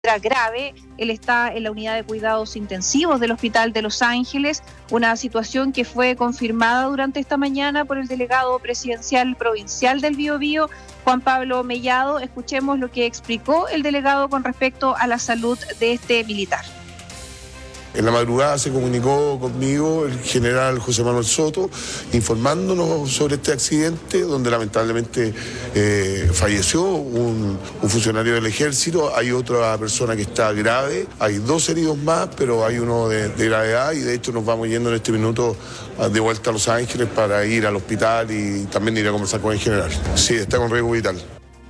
grave. Él está en la unidad de cuidados intensivos del Hospital de Los Ángeles, una situación que fue confirmada durante esta mañana por el delegado presidencial provincial del Biobío, Juan Pablo Mellado. Escuchemos lo que explicó el delegado con respecto a la salud de este militar. En la madrugada se comunicó conmigo el general José Manuel Soto informándonos sobre este accidente donde lamentablemente falleció un funcionario del ejército. Hay otra persona que está grave, hay 2 heridos más, pero hay uno de gravedad y de hecho nos vamos yendo en este minuto de vuelta a Los Ángeles para ir al hospital y también ir a conversar con el general. Sí, está con riesgo vital.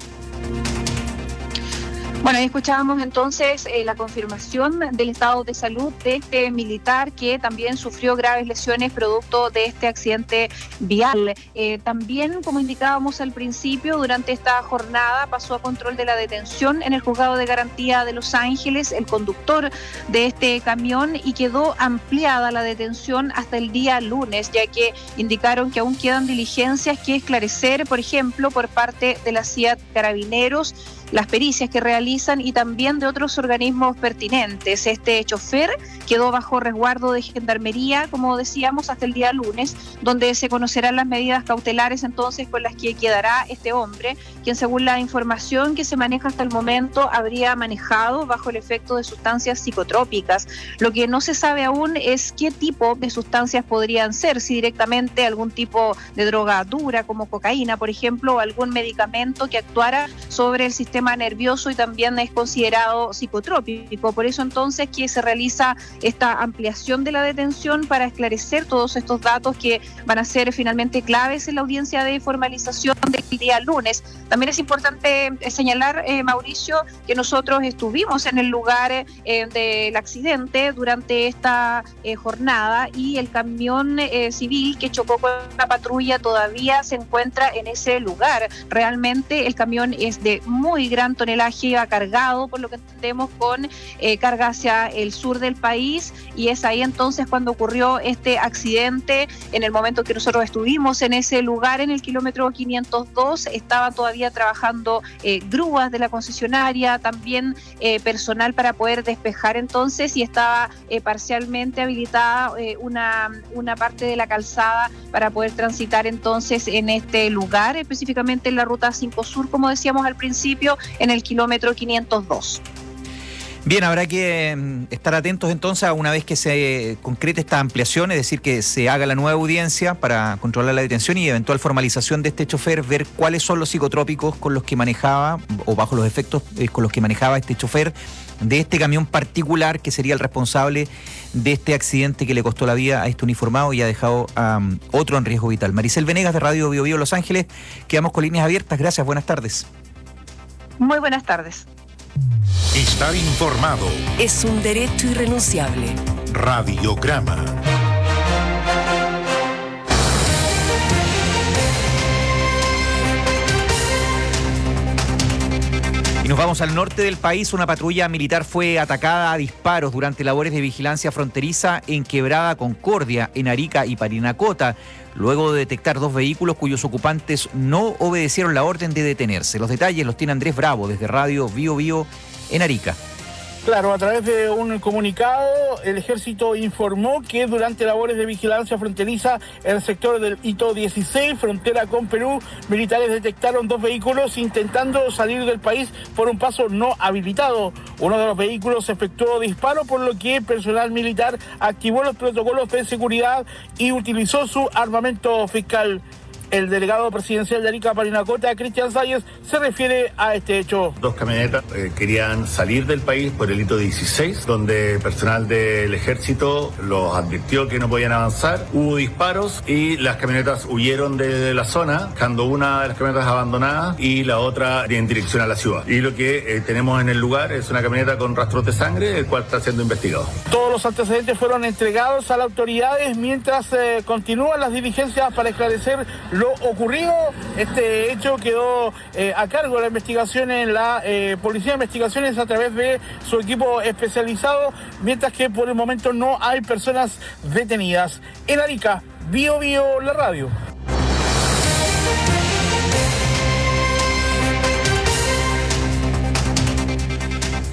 Bueno, ahí escuchábamos entonces la confirmación del estado de salud de este militar que también sufrió graves lesiones producto de este accidente vial. También, como indicábamos al principio, durante esta jornada pasó a control de la detención en el Juzgado de Garantía de Los Ángeles el conductor de este camión y quedó ampliada la detención hasta el día lunes, ya que indicaron que aún quedan diligencias que esclarecer, por ejemplo, por parte de la CIA Carabineros, las pericias que realizan y también de otros organismos pertinentes. Este chofer quedó bajo resguardo de Gendarmería, como decíamos, hasta el día lunes, donde se conocerán las medidas cautelares entonces con las que quedará este hombre, quien según la información que se maneja hasta el momento habría manejado bajo el efecto de sustancias psicotrópicas. Lo que no se sabe aún es qué tipo de sustancias podrían ser, si directamente algún tipo de droga dura como cocaína, por ejemplo, o algún medicamento que actuara sobre el sistema nervioso y también es considerado psicotrópico. Por eso entonces que se realiza esta ampliación de la detención para esclarecer todos estos datos que van a ser finalmente claves en la audiencia de formalización del día lunes. También es importante señalar, Mauricio, que nosotros estuvimos en el lugar del accidente durante esta jornada y el camión civil que chocó con la patrulla todavía se encuentra en ese lugar. Realmente el camión es de muy gran tonelaje, iba cargado, por lo que entendemos, con carga hacia el sur del país, y es ahí entonces cuando ocurrió este accidente. En el momento que nosotros estuvimos en ese lugar, en el kilómetro 502, estaban todavía trabajando grúas de la concesionaria, también personal para poder despejar entonces, y estaba parcialmente habilitada una parte de la calzada para poder transitar entonces en este lugar, específicamente en la ruta 5 Sur, como decíamos al principio, en el kilómetro 502. Bien, habrá que estar atentos entonces a una vez que se concrete esta ampliación, es decir, que se haga la nueva audiencia para controlar la detención y eventual formalización de este chofer, ver cuáles son los psicotrópicos con los que manejaba o bajo los efectos con los que manejaba este chofer de este camión particular que sería el responsable de este accidente que le costó la vida a este uniformado y ha dejado a otro en riesgo vital. Maricel Venegas de Radio Biobío Los Ángeles, quedamos con líneas abiertas. Gracias, buenas tardes. Muy buenas tardes. Estar informado es un derecho irrenunciable. Radiograma. Y nos vamos al norte del país. Una patrulla militar fue atacada a disparos durante labores de vigilancia fronteriza en Quebrada Concordia, en Arica y Parinacota, luego de detectar 2 vehículos cuyos ocupantes no obedecieron la orden de detenerse. Los detalles los tiene Andrés Bravo desde Radio Biobío en Arica. Claro, a través de un comunicado, el Ejército informó que durante labores de vigilancia fronteriza en el sector del Hito 16, frontera con Perú, militares detectaron 2 vehículos intentando salir del país por un paso no habilitado. Uno de los vehículos efectuó disparo, por lo que personal militar activó los protocolos de seguridad y utilizó su armamento fiscal. El delegado presidencial de Arica Parinacota, Cristian Salles, se refiere a este hecho. 2 camionetas querían salir del país por el Hito 16, donde personal del ejército los advirtió que no podían avanzar. Hubo disparos y las camionetas huyeron de la zona, dejando una de las camionetas abandonadas y la otra en dirección a la ciudad. Y lo que tenemos en el lugar es una camioneta con rastros de sangre, el cual está siendo investigado. Todos los antecedentes fueron entregados a las autoridades mientras continúan las diligencias para esclarecer lo ocurrido. Este hecho quedó a cargo de la investigación en la Policía de Investigaciones a través de su equipo especializado, mientras que por el momento no hay personas detenidas. En Arica, Biobío, la radio.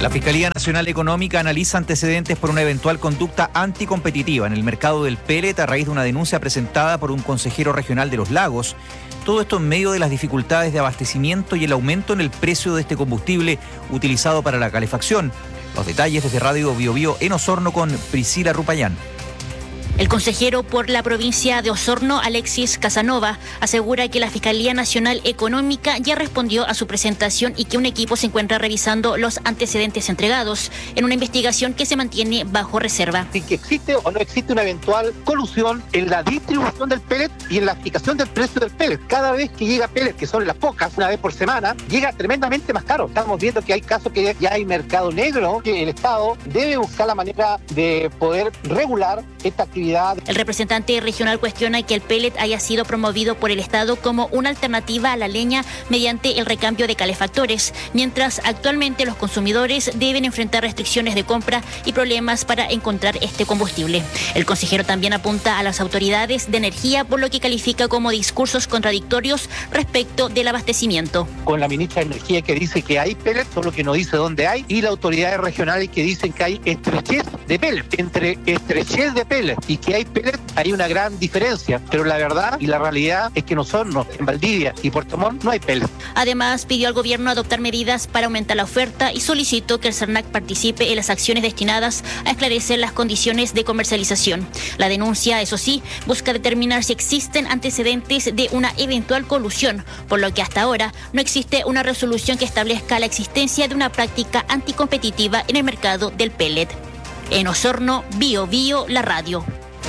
La Fiscalía Nacional Económica analiza antecedentes por una eventual conducta anticompetitiva en el mercado del pellet a raíz de una denuncia presentada por un consejero regional de Los Lagos. Todo esto en medio de las dificultades de abastecimiento y el aumento en el precio de este combustible utilizado para la calefacción. Los detalles desde Radio Biobío en Osorno con Priscila Rupayán. El consejero por la provincia de Osorno, Alexis Casanova, asegura que la Fiscalía Nacional Económica ya respondió a su presentación y que un equipo se encuentra revisando los antecedentes entregados en una investigación que se mantiene bajo reserva. Si que existe o no existe una eventual colusión en la distribución del pellet y en la fijación del precio del pellet. Cada vez que llega pellet, que son las pocas, una vez por semana, llega tremendamente más caro. Estamos viendo que hay casos que ya hay mercado negro, que el Estado debe buscar la manera de poder regular esta actividad. El representante regional cuestiona que el pellet haya sido promovido por el Estado como una alternativa a la leña mediante el recambio de calefactores, mientras actualmente los consumidores deben enfrentar restricciones de compra y problemas para encontrar este combustible. El consejero también apunta a las autoridades de energía por lo que califica como discursos contradictorios respecto del abastecimiento. Con la ministra de Energía que dice que hay pellet, solo que no dice dónde hay, y las autoridades regionales que dicen que hay estrechez de pellet. Entre estrechez de pellet y que hay pellet, hay una gran diferencia, pero la verdad y la realidad es que en Osorno, en Valdivia y Puerto Montt no hay pellet. Además, pidió al gobierno adoptar medidas para aumentar la oferta y solicitó que el SERNAC participe en las acciones destinadas a esclarecer las condiciones de comercialización. La denuncia, eso sí, busca determinar si existen antecedentes de una eventual colusión, por lo que hasta ahora no existe una resolución que establezca la existencia de una práctica anticompetitiva en el mercado del pellet. En Osorno, Biobío, la radio.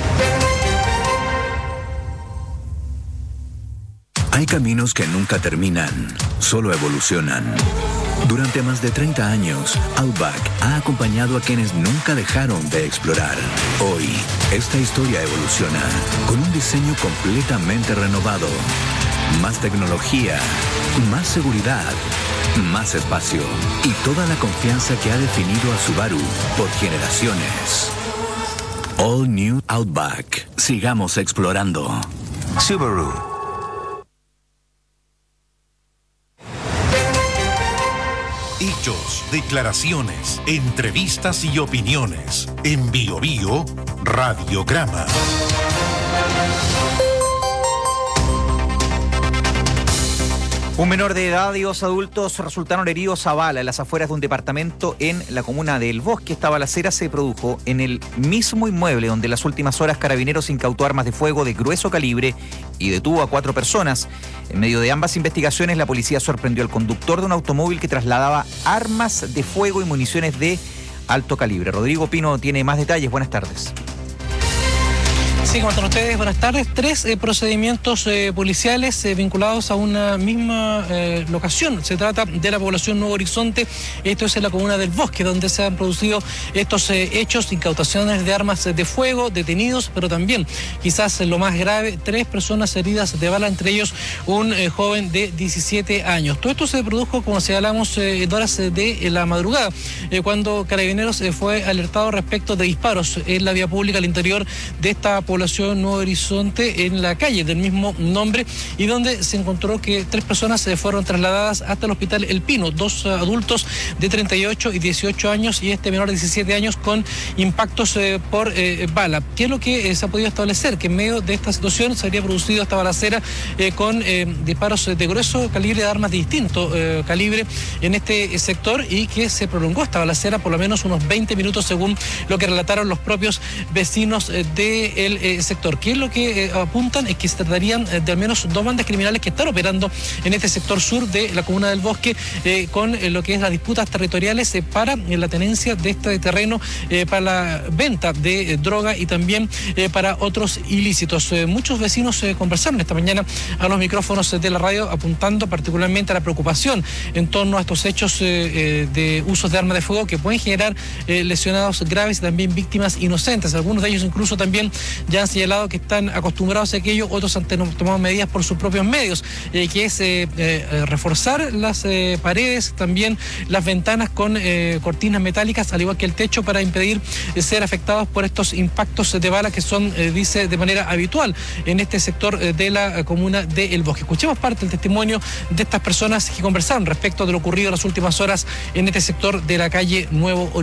Hay caminos que nunca terminan, solo evolucionan. Durante más de 30 años, Outback ha acompañado a quienes nunca dejaron de explorar. Hoy, esta historia evoluciona con un diseño completamente renovado. Más tecnología, más seguridad, más espacio y toda la confianza que ha definido a Subaru por generaciones. All New Outback. Sigamos explorando. Subaru. Hechos, declaraciones, entrevistas y opiniones. En Biobío, Radiograma. Un menor de edad y 2 adultos resultaron heridos a bala en las afueras de un departamento en la comuna de El Bosque. Esta balacera se produjo en el mismo inmueble donde en las últimas horas Carabineros incautó armas de fuego de grueso calibre y detuvo a 4 personas. En medio de ambas investigaciones, la policía sorprendió al conductor de un automóvil que trasladaba armas de fuego y municiones de alto calibre. Rodrigo Pino tiene más detalles. Buenas tardes. Sí, como están ustedes, buenas tardes. 3 procedimientos policiales vinculados a una misma locación. Se trata de la población Nuevo Horizonte. Esto es en la comuna del Bosque, donde se han producido estos hechos, incautaciones de armas de fuego, detenidos, pero también, quizás lo más grave, 3 personas heridas de bala, entre ellos un joven de 17 años. Todo esto se produjo, como señalamos, en horas de la madrugada, cuando Carabineros fue alertado respecto de disparos en la vía pública al interior de esta población Nuevo Horizonte, en la calle del mismo nombre, y donde se encontró que 3 personas fueron trasladadas hasta el hospital El Pino, 2 adultos de 38 y 18 años y este menor de 17 años con impactos por bala. ¿Qué es lo que se ha podido establecer? Que en medio de esta situación se habría producido esta balacera con disparos de grueso calibre, de armas de distinto calibre en este sector, y que se prolongó esta balacera por lo menos unos 20 minutos según lo que relataron los propios vecinos del sector. ¿Qué es lo que apuntan? Es que se tratarían de al menos 2 bandas criminales que están operando en este sector sur de la comuna del Bosque con lo que es las disputas territoriales para la tenencia de este terreno, para la venta de droga y también para otros ilícitos. Muchos vecinos conversaron esta mañana a los micrófonos de la radio apuntando particularmente a la preocupación en torno a estos hechos de usos de armas de fuego que pueden generar lesionados graves y también víctimas inocentes. Algunos de ellos incluso también ya han señalado que están acostumbrados a aquello, otros han tomado medidas por sus propios medios, que es reforzar las paredes, también las ventanas con cortinas metálicas, al igual que el techo, para impedir ser afectados por estos impactos de bala que son, dice, de manera habitual en este sector de la comuna de El Bosque. Escuchemos parte del testimonio de estas personas que conversaron respecto de lo ocurrido en las últimas horas en este sector de la calle Nuevo Horizonte.